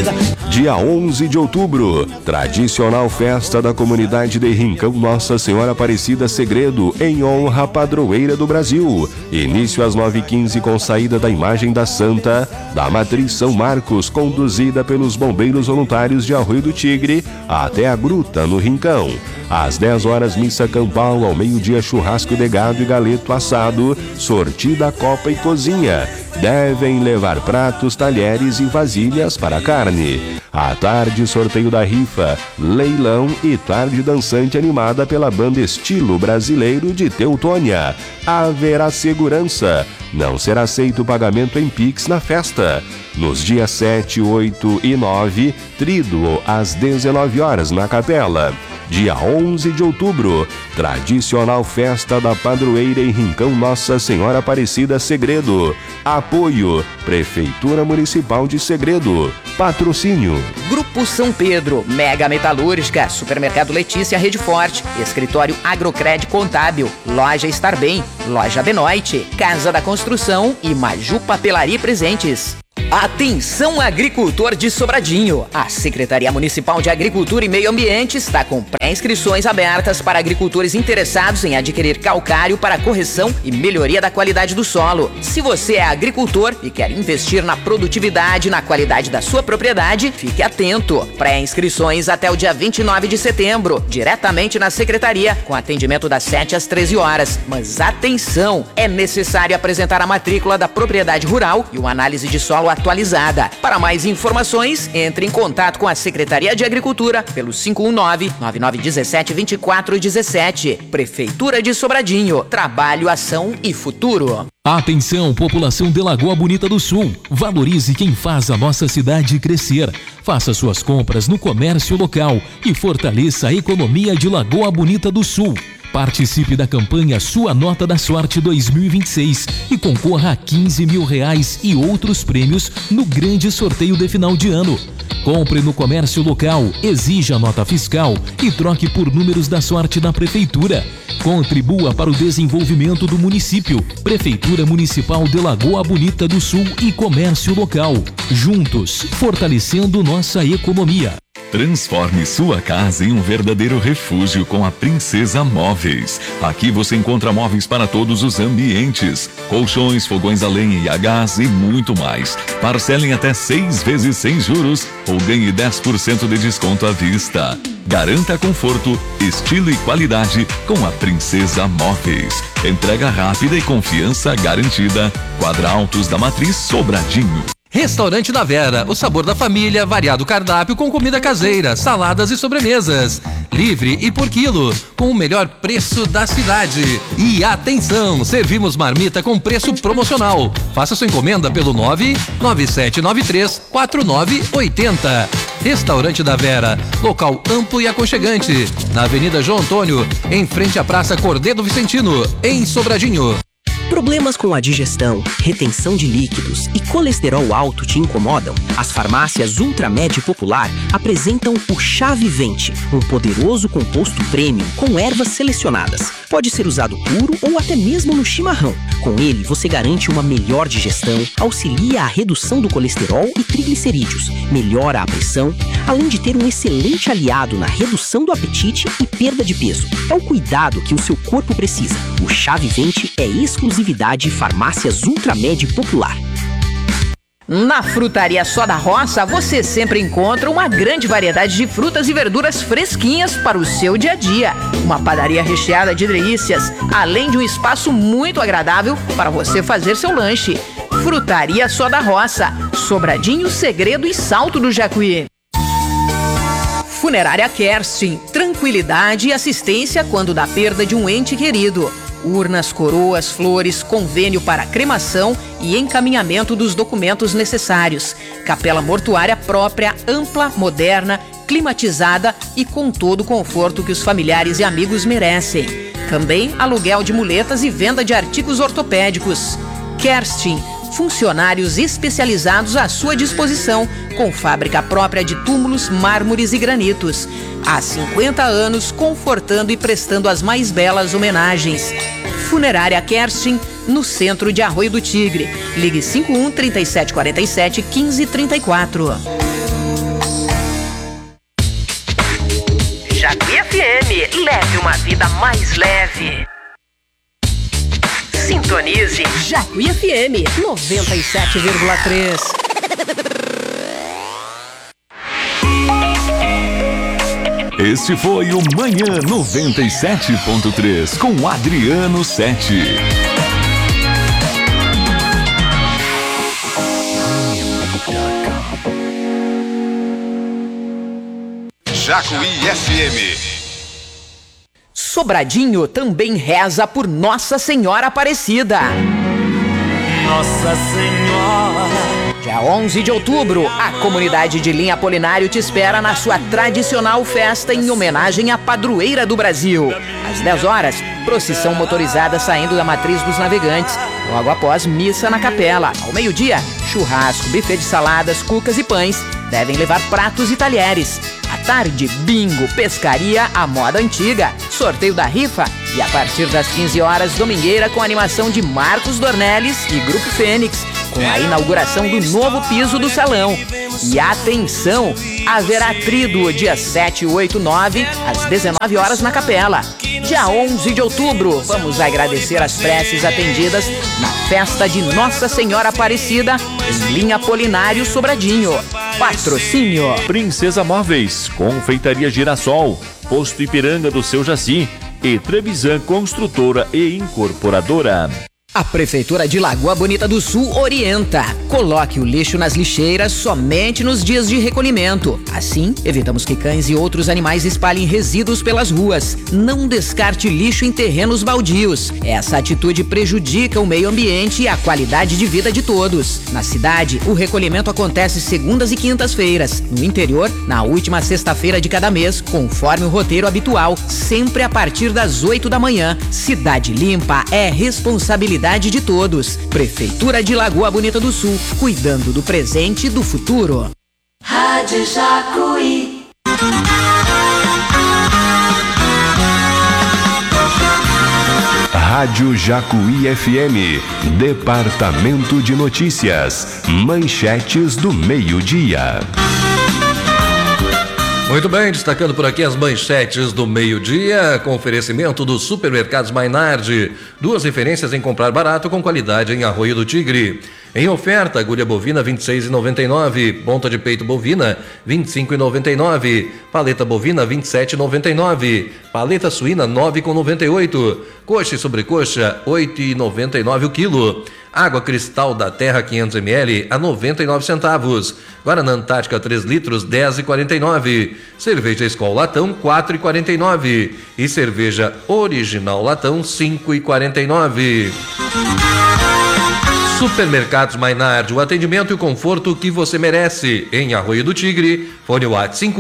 vida. Dia 11 de outubro, tradicional festa da comunidade de Rincão Nossa Senhora Aparecida Segredo, em honra à padroeira do Brasil. Início às 9h15 com saída da imagem da Santa da Matriz São Marcos, conduzida pelos bombeiros voluntários de Arroio do Tigre até a Gruta, no Rincão. Às 10 horas, missa campal, ao meio-dia, churrasco de gado e galeto assado, sortida, copa e cozinha. Devem levar pratos, talheres e vasilhas para a carne. À tarde, sorteio da rifa, leilão e tarde dançante animada pela banda Estilo Brasileiro de Teutônia. Haverá segurança. Não será aceito o pagamento em Pix na festa. Nos dias 7, 8 e 9, tríduo às 19 horas na capela. Dia 11 de outubro, tradicional festa da padroeira em Rincão Nossa Senhora Aparecida Segredo. Apoio, Prefeitura Municipal de Segredo. Patrocínio: Grupo São Pedro, Mega Metalúrgica, Supermercado Letícia Rede Forte, Escritório Agrocred Contábil, Loja Estar Bem, Loja Benoite, Casa da Construção e Maju Papelaria Presentes. Atenção, agricultor de Sobradinho! A Secretaria Municipal de Agricultura e Meio Ambiente está com pré-inscrições abertas para agricultores interessados em adquirir calcário para correção e melhoria da qualidade do solo. Se você é agricultor e quer investir na produtividade e na qualidade da sua propriedade, fique atento. Pré-inscrições até o dia 29 de setembro, diretamente na Secretaria, com atendimento das 7 às 13 horas. Mas atenção! É necessário apresentar a matrícula da propriedade rural e uma análise de solo atualizada. Para mais informações, entre em contato com a Secretaria de Agricultura pelo 519-9917-2417. Prefeitura de Sobradinho. Trabalho, ação e futuro. Atenção, população de Lagoa Bonita do Sul. Valorize quem faz a nossa cidade crescer. Faça suas compras no comércio local e fortaleça a economia de Lagoa Bonita do Sul. Participe da campanha Sua Nota da Sorte 2026 e concorra a R$15 mil e outros prêmios no grande sorteio de final de ano. Compre no comércio local, exija nota fiscal e troque por números da sorte da Prefeitura. Contribua para o desenvolvimento do município. Prefeitura Municipal de Lagoa Bonita do Sul e comércio local. Juntos, fortalecendo nossa economia. Transforme sua casa em um verdadeiro refúgio com a Princesa Móveis. Aqui você encontra móveis para todos os ambientes, colchões, fogões a lenha e a gás e muito mais. Parcelem até 6 vezes sem juros ou ganhe 10% de desconto à vista. Garanta conforto, estilo e qualidade com a Princesa Móveis. Entrega rápida e confiança garantida. Quadra Altos da Matriz, Sobradinho. Restaurante da Vera, o sabor da família, variado cardápio com comida caseira, saladas e sobremesas. Livre e por quilo, com o melhor preço da cidade. E atenção, servimos marmita com preço promocional. Faça sua encomenda pelo 997934980. Restaurante da Vera, local amplo e aconchegante, na Avenida João Antônio, em frente à Praça Cordeiro Vicentino, em Sobradinho. Problemas com a digestão, retenção de líquidos e colesterol alto te incomodam? As farmácias Ultramed Popular apresentam o Chá Vivente, um poderoso composto premium com ervas selecionadas. Pode ser usado puro ou até mesmo no chimarrão. Com ele, você garante uma melhor digestão, auxilia a redução do colesterol e triglicerídeos, melhora a pressão, além de ter um excelente aliado na redução do apetite e perda de peso. É o cuidado que o seu corpo precisa. O Chá Vivente é exclusividade Farmácias Ultramed Popular. Na Frutaria Só da Roça, você sempre encontra uma grande variedade de frutas e verduras fresquinhas para o seu dia a dia. Uma padaria recheada de delícias, além de um espaço muito agradável para você fazer seu lanche. Frutaria Só da Roça, Sobradinho, Segredo e Salto do Jacuí. Funerária Kerstin, tranquilidade e assistência quando da perda de um ente querido. Urnas, coroas, flores, convênio para cremação e encaminhamento dos documentos necessários. Capela mortuária própria, ampla, moderna, climatizada e com todo o conforto que os familiares e amigos merecem. Também aluguel de muletas e venda de artigos ortopédicos. Kerstin, funcionários especializados à sua disposição, com fábrica própria de túmulos, mármores e granitos. Há 50 anos, confortando e prestando as mais belas homenagens. Funerária Kerstin, no centro de Arroio do Tigre. Ligue 51 3747 1534. Jacuí FM, leve uma vida mais leve. Sintonize Jacuí FM 97,3. Este foi o Manhã 97.3 com Adriano Sete. Jacuí FM. Sobradinho também reza por Nossa Senhora Aparecida. Nossa Senhora. Dia 11 de outubro, a comunidade de Linha Apolinário te espera na sua tradicional festa em homenagem à padroeira do Brasil. Às 10 horas, procissão motorizada saindo da Matriz dos Navegantes. Logo após, missa na capela. Ao meio-dia, churrasco, buffet de saladas, cucas e pães. Devem levar pratos e talheres. À tarde, bingo, pescaria à moda antiga, sorteio da rifa e a partir das 15 horas, domingueira com animação de Marcos Dornelles e Grupo Fênix, com a inauguração do novo piso do salão. E atenção, haverá trido dia 7, 8, 9, às 19 horas na capela. Dia 11 de outubro, vamos agradecer as preces atendidas na festa de Nossa Senhora Aparecida, em Linha Apolinário Sobradinho. Patrocínio Princesa Móveis, Confeitaria Girassol, Posto Ipiranga do Seu Jaci e Trevisan Construtora e Incorporadora. A Prefeitura de Lagoa Bonita do Sul orienta: coloque o lixo nas lixeiras somente nos dias de recolhimento. Assim, evitamos que cães e outros animais espalhem resíduos pelas ruas. Não descarte lixo em terrenos baldios. Essa atitude prejudica o meio ambiente e a qualidade de vida de todos. Na cidade, o recolhimento acontece segundas e quintas-feiras. No interior, na última sexta-feira de cada mês, conforme o roteiro habitual, sempre a partir das 8 da manhã. Cidade limpa é responsabilidade de todos. Prefeitura de Lagoa Bonita do Sul, cuidando do presente e do futuro. Rádio Jacuí. Rádio Jacuí FM, Departamento de Notícias, manchetes do meio-dia. Muito bem, destacando por aqui as manchetes do meio-dia, com oferecimento dos supermercados Mainardi. 2 referências em comprar barato com qualidade em Arroio do Tigre. Em oferta, agulha bovina R$ 26,99, ponta de peito bovina R$ 25,99, paleta bovina R$ 27,99, paleta suína R$ 9,98, coxa e sobrecoxa R$ 8,99 o quilo. Água Cristal da Terra 500 ml a 99 centavos. Guaraná Antártica 3 litros 10,49. Cerveja Skol Latão 4,49 e cerveja Original Latão 5,49. Supermercados Mainardi, o atendimento e o conforto que você merece. Em Arroio do Tigre, fone WhatsApp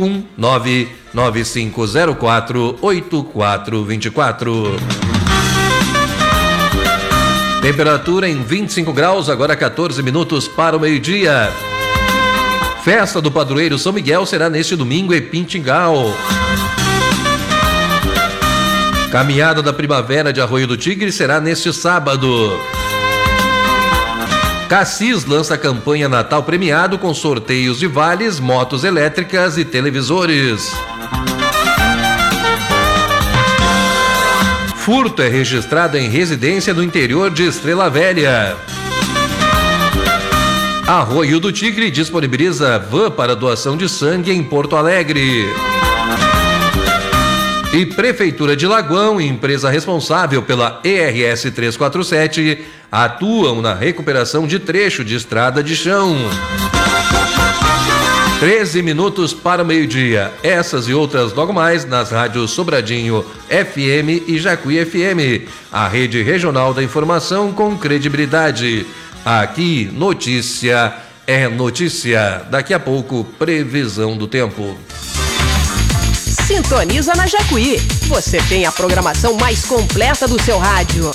51995048424. Temperatura em 25 graus, agora 14 minutos para o meio-dia. Festa do Padroeiro São Miguel será neste domingo em Pintingal. Caminhada da Primavera de Arroio do Tigre será neste sábado. Cassis lança campanha Natal premiado com sorteios de vales, motos elétricas e televisores. Furto é registrado em residência no interior de Estrela Velha. Arroio do Tigre disponibiliza van para doação de sangue em Porto Alegre. E Prefeitura de Lagoão, empresa responsável pela ERS 347, atuam na recuperação de trecho de estrada de chão. 13 minutos para o meio-dia. Essas e outras logo mais nas rádios Sobradinho FM e Jacuí FM. A rede regional da informação com credibilidade. Aqui, notícia é notícia. Daqui a pouco, previsão do tempo. Sintoniza na Jacuí. Você tem a programação mais completa do seu rádio.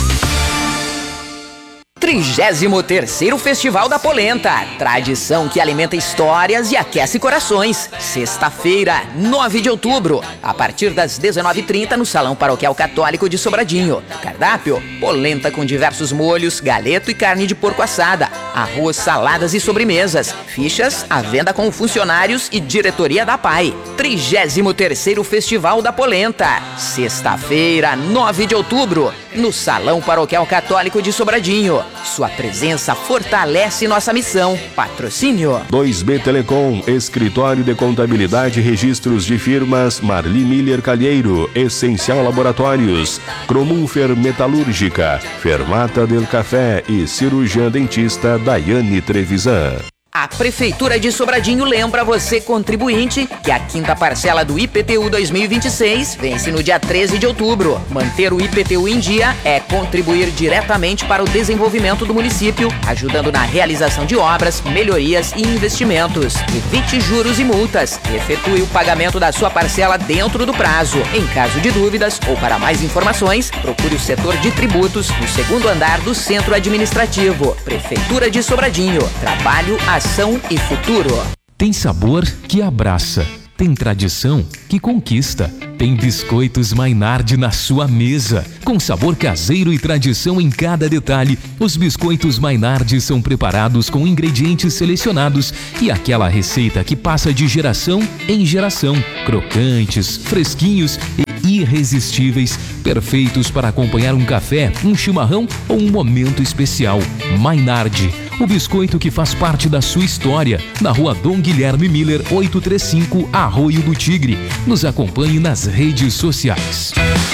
33º Festival da Polenta, tradição que alimenta histórias e aquece corações. Sexta-feira, 9 de outubro, a partir das 19h30 no Salão Paroquial Católico de Sobradinho. Cardápio, polenta com diversos molhos, galeto e carne de porco assada, arroz, saladas e sobremesas. Fichas à venda com funcionários e diretoria da PAI. 33º Festival da Polenta. Sexta-feira, 9 de outubro, no Salão Paroquial Católico de Sobradinho. Sua presença fortalece nossa missão. Patrocínio 2B Telecom, Escritório de Contabilidade e Registros de Firmas Marli Miller Calheiro, Essencial Laboratórios, Cromunfer Metalúrgica, Fermata del Café e cirurgiã dentista Daiane Trevisan. A Prefeitura de Sobradinho lembra você, contribuinte, que a quinta parcela do IPTU 2026 vence no dia 13 de outubro. Manter o IPTU em dia é contribuir diretamente para o desenvolvimento do município, ajudando na realização de obras, melhorias e investimentos. Evite juros e multas. Efetue o pagamento da sua parcela dentro do prazo. Em caso de dúvidas ou para mais informações, procure o setor de tributos no segundo andar do Centro Administrativo. Prefeitura de Sobradinho. Trabalho, ação e futuro. Tem sabor que abraça, tem tradição que conquista. Tem biscoitos Maynard na sua mesa. Com sabor caseiro e tradição em cada detalhe, os biscoitos Maynard são preparados com ingredientes selecionados e aquela receita que passa de geração em geração. Crocantes, fresquinhos e irresistíveis, perfeitos para acompanhar um café, um chimarrão ou um momento especial. Maynard, o biscoito que faz parte da sua história. Na Rua Dom Guilherme Miller, 835, Arroio do Tigre. Nos acompanhe nas redes sociais.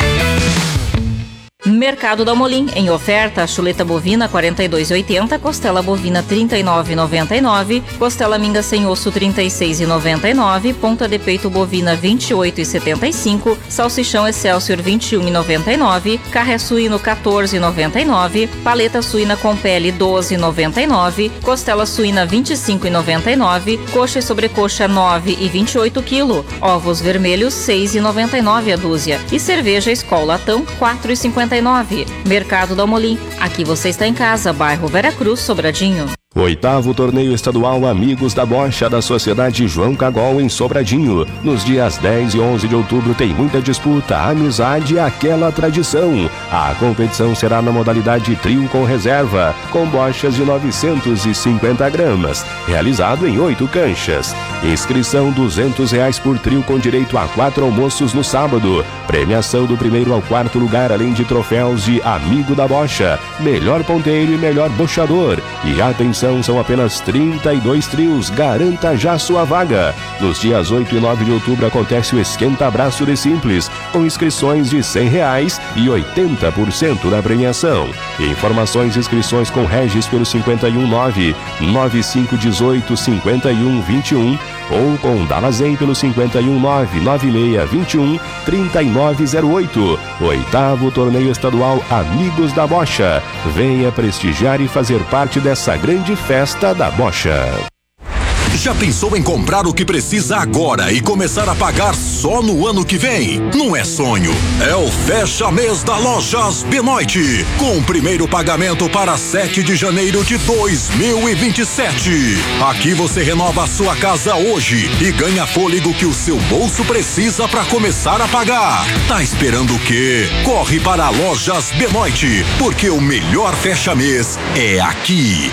Mercado da Molim, em oferta, chuleta bovina 42,80, costela bovina 39,99, costela minga sem osso 36,99, ponta de peito bovina 28,75, salsichão Excelsior 21,99, carré suíno 14,99, paleta suína com pele 12,99, costela suína 25,99, coxa e sobrecoxa 9,28 kg, ovos vermelhos 6,99 a dúzia e cerveja Skol Latão 4,59. Mercado da Molim. Aqui você está em casa, bairro Vera Cruz, Sobradinho. 8º Torneio Estadual Amigos da Bocha da Sociedade João Cagol em Sobradinho. Nos dias 10 e 11 de outubro tem muita disputa, amizade e aquela tradição. A competição será na modalidade trio com reserva, com bochas de 950 gramas, realizado em 8 canchas. Inscrição R$200 por trio com direito a 4 almoços no sábado. Premiação do 1º ao 4º lugar, além de troféus de Amigo da Bocha, melhor ponteiro e melhor bochador. E atenção, são apenas 32 trios, garanta já sua vaga. Nos dias 8 e 9 de outubro acontece o Esquenta-Abraço de Simples, com inscrições de R$100 e 80% da premiação. Informações e inscrições com Regis pelo 519-9518-5121 ou com Dalazen pelo 519-9621-3908. 8º Torneio Estadual Amigos da Bocha. Venha prestigiar e fazer parte dessa grande festa da bocha. Já pensou em comprar o que precisa agora e começar a pagar só no ano que vem? Não é sonho, é o fecha-mês da Lojas Benoit, com o primeiro pagamento para 7 de janeiro de 2027. Aqui você renova a sua casa hoje e ganha fôlego que o seu bolso precisa para começar a pagar. Tá esperando o quê? Corre para a Lojas Benoit, porque o melhor fecha-mês é aqui.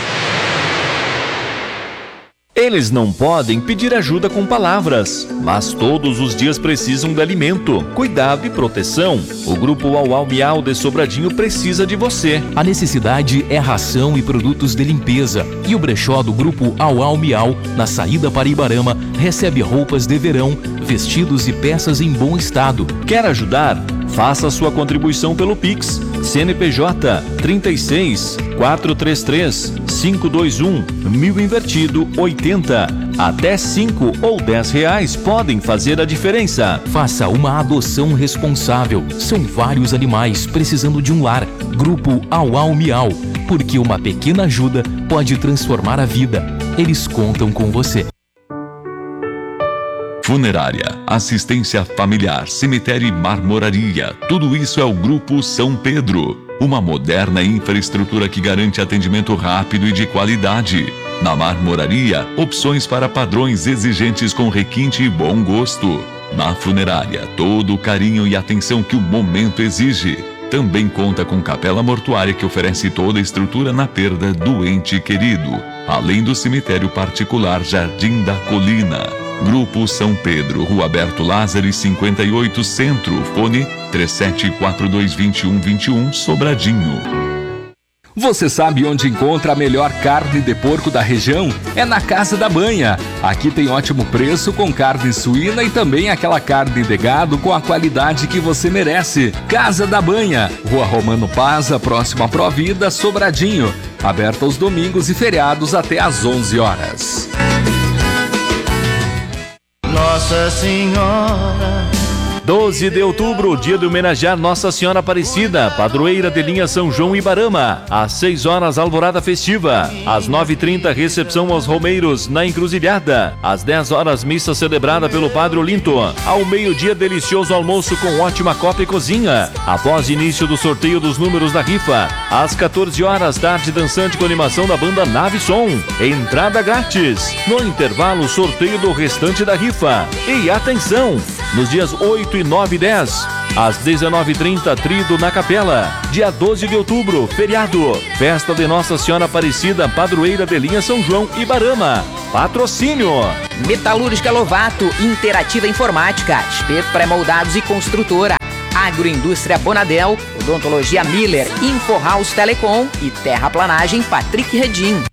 Eles não podem pedir ajuda com palavras, mas todos os dias precisam de alimento, cuidado e proteção. O Grupo Uau Miau de Sobradinho precisa de você. A necessidade é ração e produtos de limpeza. E o brechó do Grupo Uau Miau, na saída para Ibarama, recebe roupas de verão, vestidos e peças em bom estado. Quer ajudar? Faça sua contribuição pelo Pix. CNPJ 36 433 521 1000 invertido 80. Até 5 ou 10 reais podem fazer a diferença. Faça uma adoção responsável. São vários animais precisando de um lar. Grupo Uau Miau. Porque uma pequena ajuda pode transformar a vida. Eles contam com você. Funerária, assistência familiar, cemitério e marmoraria. Tudo isso é o Grupo São Pedro. Uma moderna infraestrutura que garante atendimento rápido e de qualidade. Na marmoraria, opções para padrões exigentes com requinte e bom gosto. Na funerária, todo o carinho e atenção que o momento exige. Também conta com capela mortuária que oferece toda a estrutura na perda do ente querido. Além do cemitério particular Jardim da Colina. Grupo São Pedro, Rua Alberto Lázaro 58 Centro, fone 37422121, Sobradinho. Você sabe onde encontra a melhor carne de porco da região? É na Casa da Banha. Aqui tem ótimo preço com carne suína e também aquela carne de gado com a qualidade que você merece. Casa da Banha, Rua Romano Paza, próximo à Provida, Sobradinho. Aberta aos domingos e feriados até às 11 horas. Nossa Senhora. 12 de outubro, dia de homenagear Nossa Senhora Aparecida, padroeira de linha São João Ibarama. Às 6 horas, alvorada festiva. Às 9h30, recepção aos romeiros na Encruzilhada. Às 10 horas, missa celebrada pelo Padre Olinto. Ao meio-dia, delicioso almoço com ótima copa e cozinha. Após início do sorteio dos números da rifa. Às 14 horas, tarde dançante com animação da banda Nave Som. Entrada grátis. No intervalo, sorteio do restante da rifa. E atenção! Nos dias 8 e 9 e 10, às 19h30, Trido na Capela. Dia 12 de outubro, feriado. Festa de Nossa Senhora Aparecida, padroeira de linha São João Ibarama. Patrocínio: Metalúrgica Lovato, Interativa Informática, Espeto Pré-Moldados e Construtora. Agroindústria Bonadel, Odontologia Miller, InfoHouse Telecom e Terraplanagem Patrick Redim.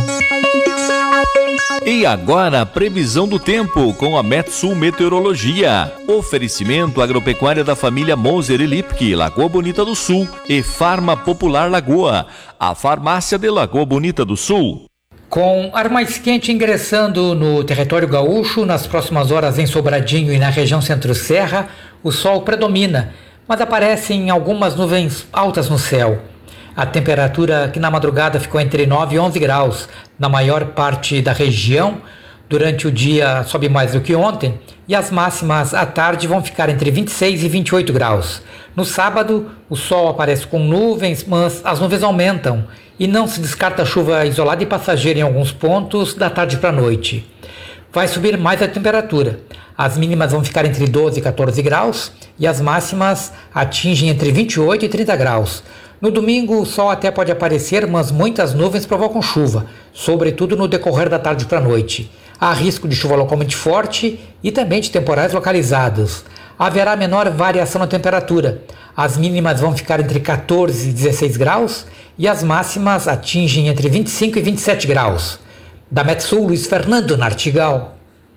E agora, previsão do tempo com a Metsul Meteorologia. Oferecimento agropecuária da família Moser e Lipke, Lagoa Bonita do Sul, e Farma Popular Lagoa, a farmácia de Lagoa Bonita do Sul. Com ar mais quente ingressando no território gaúcho, nas próximas horas em Sobradinho e na região Centro-Serra, o sol predomina, mas aparecem algumas nuvens altas no céu. A temperatura aqui na madrugada ficou entre 9 e 11 graus na maior parte da região. Durante o dia sobe mais do que ontem e as máximas à tarde vão ficar entre 26 e 28 graus. No sábado, o sol aparece com nuvens, mas as nuvens aumentam e não se descarta chuva isolada e passageira em alguns pontos da tarde para a noite. Vai subir mais a temperatura. As mínimas vão ficar entre 12 e 14 graus e as máximas atingem entre 28 e 30 graus. No domingo, o sol até pode aparecer, mas muitas nuvens provocam chuva, sobretudo no decorrer da tarde para a noite. Há risco de chuva localmente forte e também de temporais localizados. Haverá menor variação na temperatura. As mínimas vão ficar entre 14 e 16 graus e as máximas atingem entre 25 e 27 graus. Da Metsul, Luiz Fernando Nartigal.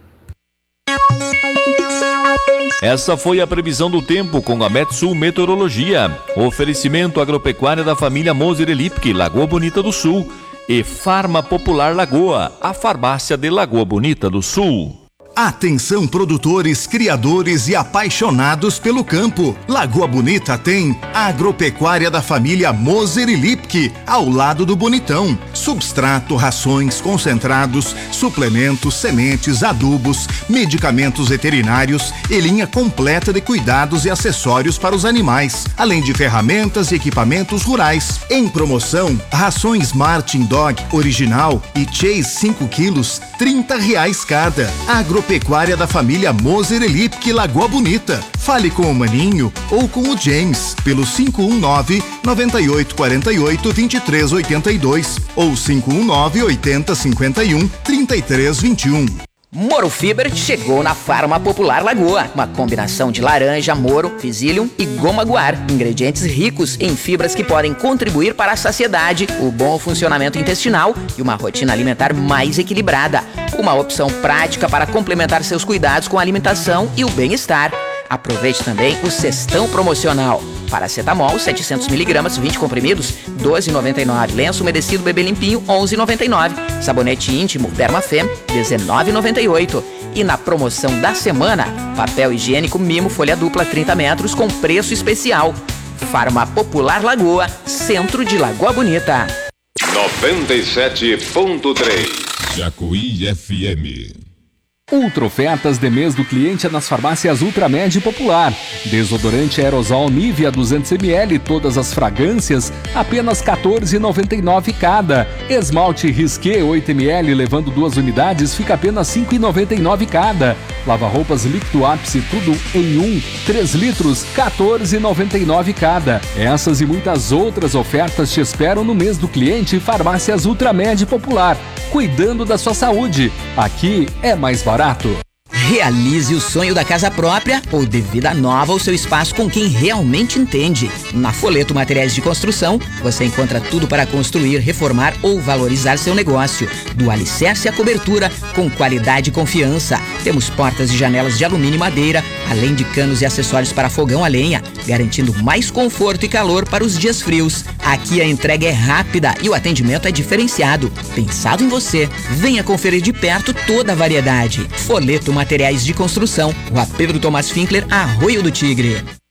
Essa foi a previsão do tempo com a Metsul Meteorologia. Oferecimento agropecuária da família Moser e Lipke, Lagoa Bonita do Sul, e Farma Popular Lagoa, a farmácia de Lagoa Bonita do Sul. Atenção, produtores, criadores e apaixonados pelo campo. Lagoa Bonita tem a agropecuária da família Moser e Lipke, ao lado do Bonitão. Substrato, rações, concentrados, suplementos, sementes, adubos, medicamentos veterinários e linha completa de cuidados e acessórios para os animais, além de ferramentas e equipamentos rurais. Em promoção, rações Martin Dog original e Chase 5 quilos, R$30 cada. Agropecuária da família Moser e Lipke, Lagoa Bonita. Fale com o Maninho ou com o James pelo 519-9848-2382 ou 519-8051-3321. Moro Fiber chegou na Farma Popular Lagoa. Uma combinação de laranja, moro, psyllium e goma guar. Ingredientes ricos em fibras que podem contribuir para a saciedade, o bom funcionamento intestinal e uma rotina alimentar mais equilibrada. Uma opção prática para complementar seus cuidados com a alimentação e o bem-estar. Aproveite também o cestão promocional. Paracetamol, 700mg, 20 comprimidos, R$12,99. Lenço umedecido bebê limpinho, R$11,99. Sabonete íntimo Dermafem, R$19,98. E na promoção da semana, papel higiênico Mimo folha dupla 30 metros com preço especial. Farma Popular Lagoa, centro de Lagoa Bonita. 97.3 Jacuí FM. Ultra ofertas de mês do cliente é nas farmácias Ultramed Popular. Desodorante aerosol Nivea 200ml, todas as fragrâncias, apenas R$14,99 cada. Esmalte Risqué 8ml, levando 2 unidades, fica apenas R$5,99 cada. Lava-roupas líquido ápice, tudo em 3 litros, R$14,99 cada. Essas e muitas outras ofertas te esperam no mês do cliente Farmácias Ultramed Popular. Cuidando da sua saúde. Aqui é mais barato. Realize o sonho da casa própria ou dê vida nova ao seu espaço com quem realmente entende. Na Foleto Materiais de Construção, você encontra tudo para construir, reformar ou valorizar seu negócio. Do alicerce à cobertura, com qualidade e confiança. Temos portas e janelas de alumínio e madeira, além de canos e acessórios para fogão a lenha, garantindo mais conforto e calor para os dias frios. Aqui a entrega é rápida e o atendimento é diferenciado. Pensado em você, venha conferir de perto toda a variedade. Foleto Materiais de Construção, Rua Pedro Tomás Finkler, Arroio do Tigre.